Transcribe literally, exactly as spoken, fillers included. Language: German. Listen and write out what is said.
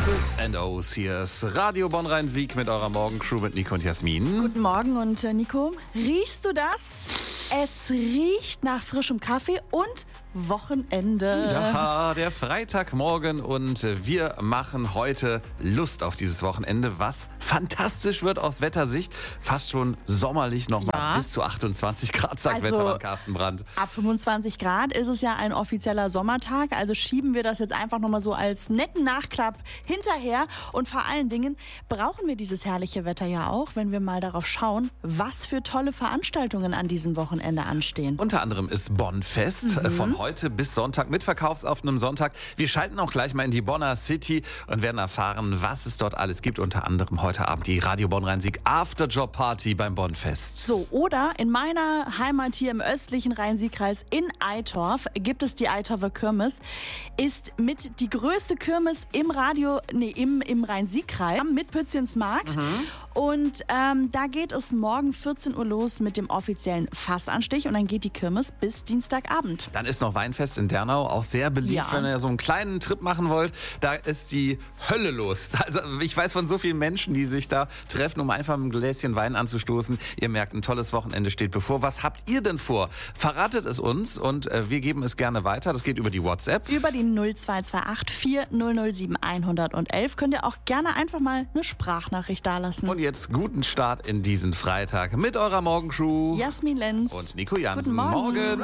X's and O's. Hier ist Radio Bonn-Rhein-Sieg mit eurer Morgencrew mit Nico und Jasmin. Guten Morgen und äh, Nico, riechst du das? Es riecht nach frischem Kaffee und Wochenende. Ja, der Freitagmorgen und wir machen heute Lust auf dieses Wochenende, was fantastisch wird aus Wettersicht. Fast schon sommerlich nochmal Ja. bis zu achtundzwanzig Grad, sagt Also, Wettermann Carsten Brandt. Ab fünfundzwanzig Grad ist es ja ein offizieller Sommertag, also schieben wir das jetzt einfach nochmal so als netten Nachklapp hinterher. Und vor allen Dingen brauchen wir dieses herrliche Wetter ja auch, wenn wir mal darauf schauen, was für tolle Veranstaltungen an diesem Wochenende anstehen. Unter anderem ist Bonnfest Mhm. von heute bis Sonntag mit verkaufsoffenem Sonntag. Wir schalten auch gleich mal in die Bonner City und werden erfahren, was es dort alles gibt. Unter anderem heute Abend die Radio Bonn-Rhein-Sieg Afterjob Party beim Bonnfest. So, oder in meiner Heimat hier im östlichen Rhein-Sieg-Kreis in Eitorf gibt es die Eitorfer Kirmes. Ist mit die größte Kirmes im Radio, nee, im, im Rhein-Sieg-Kreis mit Pützchensmarkt. Mhm. Und ähm, da geht es morgen vierzehn Uhr los mit dem offiziellen Fassanstich und dann geht die Kirmes bis Dienstagabend. Dann ist noch Weinfest in Dernau, auch sehr beliebt, Ja. wenn ihr so einen kleinen Trip machen wollt. Da ist die Hölle los. Also ich weiß von so vielen Menschen, die sich da treffen, um einfach ein Gläschen Wein anzustoßen. Ihr merkt, ein tolles Wochenende steht bevor. Was habt ihr denn vor? Verratet es uns und äh, wir geben es gerne weiter. Das geht über die WhatsApp. Über die null zwei zwei acht vier null null sieben eins null eins könnt ihr auch gerne einfach mal eine Sprachnachricht dalassen. Und jetzt guten Start in diesen Freitag mit eurer Morgencrew. Jasmin Lenz. Und Nico Jansen. Guten Morgen. Morgen.